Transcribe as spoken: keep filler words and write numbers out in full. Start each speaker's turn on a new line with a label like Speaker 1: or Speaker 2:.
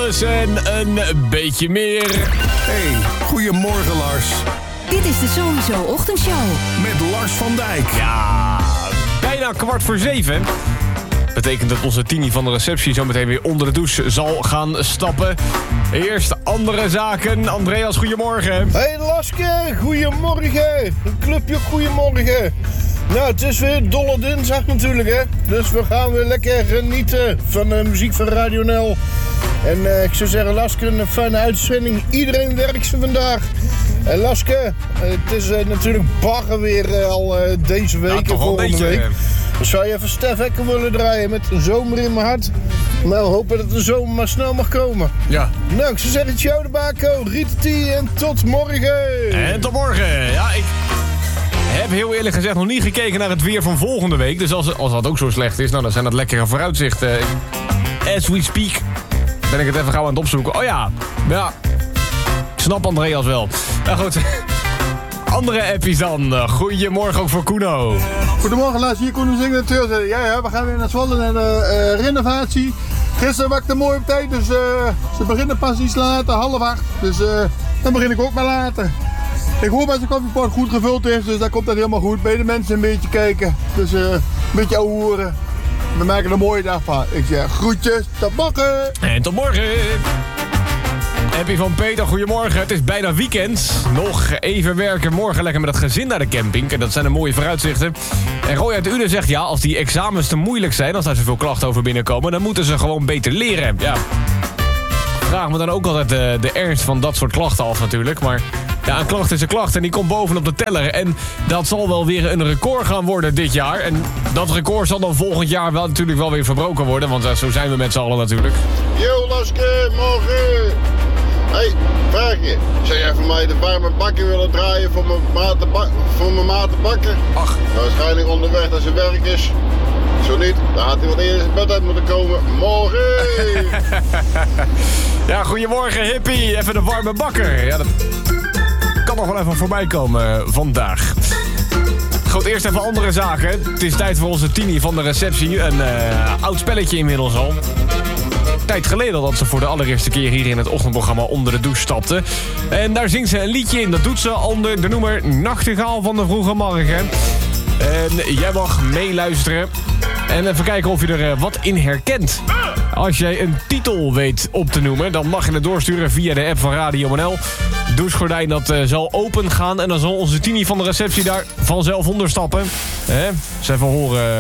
Speaker 1: alles en een beetje meer.
Speaker 2: Hey, goedemorgen Lars.
Speaker 3: Dit is de Sowieso Ochtendshow.
Speaker 2: Met Lars van Dijk.
Speaker 1: Ja, bijna kwart voor zeven. Betekent dat onze Tini van de receptie zo meteen weer onder de douche zal gaan stappen. Eerst andere zaken. Andreas, goedemorgen.
Speaker 4: Hey Laske, goedemorgen. Een clubje, goedemorgen. Nou, het is weer dolle dinsdag natuurlijk, hè. Dus we gaan weer lekker genieten van de muziek van Radio Nel. En uh, ik zou zeggen, Laske, een fijne uitzending. Iedereen werkt ze vandaag. En Laske, uh, het is uh, natuurlijk bagger weer uh, al uh, deze week
Speaker 1: ja,
Speaker 4: en
Speaker 1: toch wel
Speaker 4: volgende
Speaker 1: een beetje,
Speaker 4: week. Dan zou je even Stef Ekker willen draaien met een zomer in mijn hart. Nou, hopen dat de zomer maar snel mag komen.
Speaker 1: Ja.
Speaker 4: Nou, ik zou zeggen, ciao de bako, Rieteti en tot morgen.
Speaker 1: En tot morgen. Ja, ik heb heel eerlijk gezegd nog niet gekeken naar het weer van volgende week. Dus als, als dat ook zo slecht is, nou, dan zijn dat lekkere vooruitzichten. As we speak ben ik het even gauw aan het opzoeken. Oh ja, ja. Ik snap Andreas wel. Nou goed. Andere appies dan. Goedemorgen ook voor Kuno.
Speaker 5: Goedemorgen Lars, hier Koen Zingnateur. Ja, ja, we gaan weer naar Zwolle naar de uh, renovatie. Gisteren was ik er mooi op tijd, dus uh, ze beginnen pas iets later, half acht. Dus uh, dan begin ik ook maar later. Ik hoop dat de koffiepot goed gevuld is, dus daar komt dat helemaal goed. Bij de mensen een beetje kijken, dus uh, een beetje ouwe horen. We maken er een mooie dag van. Ik zeg groetjes, tot morgen.
Speaker 1: En tot morgen. Happy van Peter, goedemorgen. Het is bijna weekend. Nog even werken. Morgen lekker met het gezin naar de camping. En dat zijn de mooie vooruitzichten. En Roy uit Uden zegt, ja, als die examens te moeilijk zijn, als daar zoveel klachten over binnenkomen, dan moeten ze gewoon beter leren. Ja. Vraag me dan ook altijd de, de ernst van dat soort klachten af natuurlijk. Maar ja, een klacht is een klacht en die komt bovenop de teller. En dat zal wel weer een record gaan worden dit jaar. En dat record zal dan volgend jaar wel natuurlijk wel weer verbroken worden. Want uh, zo zijn we met z'n allen natuurlijk.
Speaker 4: Yo Laske, morgen. Hey, vraagje. Zou jij voor mij de warme bakken willen draaien voor mijn maat te, bak voor mijn maat te bakken?
Speaker 1: Ach.
Speaker 4: Waarschijnlijk onderweg als zijn werk is. Zo niet, dan had hij wat eerder zijn bed uit moeten komen. Morgen!
Speaker 1: Ja, goedemorgen hippie. Even de warme bakker. Ja, dat kan nog wel even voorbij komen vandaag. Goed, eerst even andere zaken. Het is tijd voor onze Tini van de receptie. Een uh, oud spelletje inmiddels al. Tijd geleden al dat ze voor de allereerste keer hier in het ochtendprogramma onder de douche stapte. En daar zingt ze een liedje in. Dat doet ze onder de noemer Nachtegaal van de Vroege Morgen. En jij mag meeluisteren. En even kijken of je er uh, wat in herkent. Als jij een titel weet op te noemen, dan mag je het doorsturen via de app van Radio N L. Douchegordijn dat uh, zal open gaan en dan zal onze Tini van de receptie daar vanzelf onder stappen. Hè? Eens even horen.